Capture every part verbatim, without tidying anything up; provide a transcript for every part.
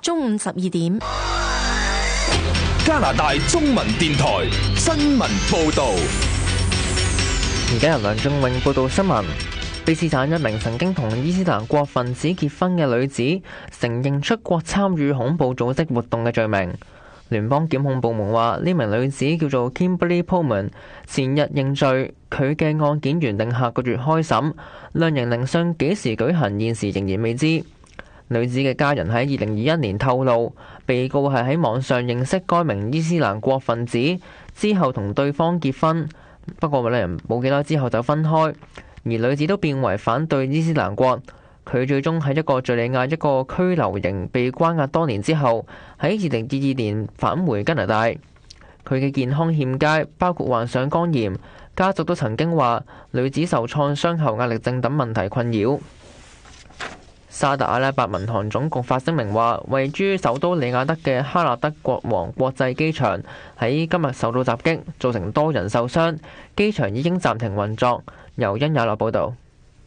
中午十二點。 加拿大中文電台新聞報導。 而家由梁仲永報道新聞。卑詩省一名曾經同伊斯蘭國分子結婚嘅女子，承認出國參與恐怖組織活動嘅罪名。聯邦檢控部門話，呢名女子叫做 Kimberly Pullman， 前日認罪，佢嘅案件原定下個月開審，量刑聆訊幾時舉行，現時仍然未知。女子嘅家人喺二零二一年透露，被告係喺網上認識該名伊斯蘭國分子，之後同對方結婚，不過兩人冇幾耐之後就分開，而女子都變為反對伊斯蘭國。佢最終喺一個敘利亞一個拘留營被關押多年之後，喺二零二二年返回加拿大。佢嘅健康欠佳，包括患上肝炎，家族都曾經話女子受創傷後壓力症等問題困擾。沙特阿拉伯民航總局發聲明話，位於首都里雅德嘅哈納德國王國際機場喺今日受到襲擊，造成多人受傷，機場已經暫停運作。由殷雅樂報導。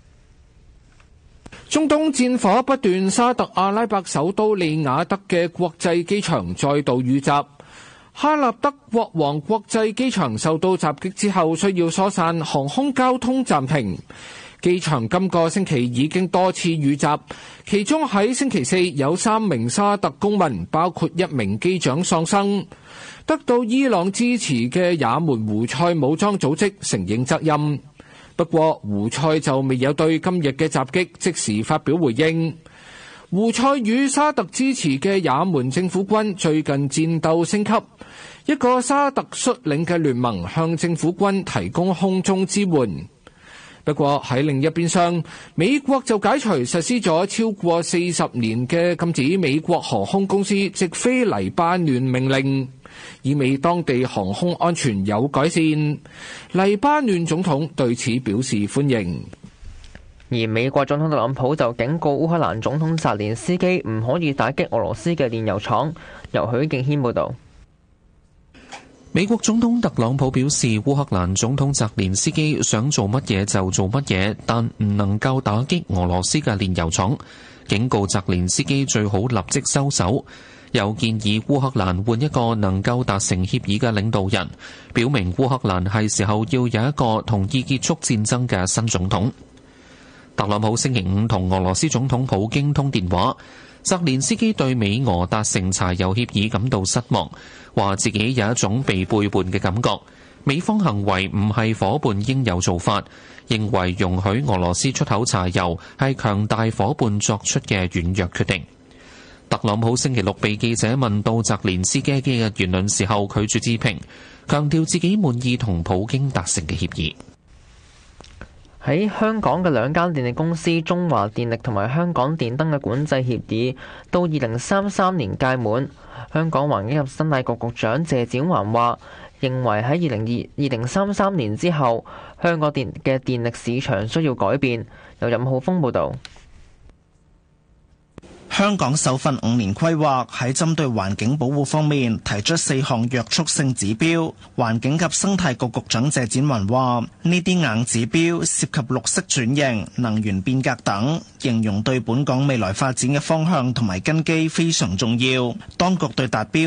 中東戰火不斷，沙特阿拉伯首都利雅得嘅國際機場再度遇襲。哈納德國王國際機場受到襲擊之後，需要疏散，航空交通暫停。機場今個星期已經多次遇襲，其中喺星期四有三名沙特公民，包括一名機長喪生。得到伊朗支持嘅也門胡塞武裝組織承認責任。不過胡塞就未有對今日嘅襲擊即時發表回應。胡塞與沙特支持嘅也門政府軍最近戰鬥升級，一個沙特率領嘅聯盟向政府軍提供空中支援。不過喺另一邊廂，美國就解除實施咗超過四十年嘅禁止美國航空公司直飛黎巴嫩命令，意味當地航空安全有改善。黎巴嫩總統對此表示歡迎。 而美國總統特朗普就警告烏克蘭總統澤連斯基唔可以打擊俄羅斯嘅煉油廠。由許敬軒報導。 美國總統特朗普表示，烏克蘭總統澤連斯基想做乜嘢就做乜嘢，但唔能夠打擊俄羅斯嘅煉油廠，警告澤連斯基最好立即收手，又建議烏克蘭換一個能夠達成協議嘅領導人，表明烏克蘭係時候要有一個同意結束戰爭嘅新總統。特朗普星期五同俄羅斯總統普京通電話，澤連斯基對美俄達成柴油協議感到失望，話自己有一種被背叛嘅感覺，美方行為唔係夥伴應有做法，認為容許俄羅斯出口柴油係強大夥伴作出嘅軟弱決定。特朗普星期六被記者問到澤連斯基嘅言論時候，拒絕置評，強調自己滿意同普京達成嘅協議。 喺香港嘅兩間電力公司中華電力同埋香港電燈嘅管制協議到二零三三年屆滿。香港環境及生態局局長謝展寰話，認為喺二零二二零三三年之後，香港電嘅電力市場需要改變。由任浩峰報導。 香港首份五年規劃喺針對環境保護方面提出四項約束性指標。環境及生態局局長謝展寰話：呢啲硬指標涉及綠色轉型、能源變革等，形容對本港未來發展嘅方向同埋根基非常重要。當局對達標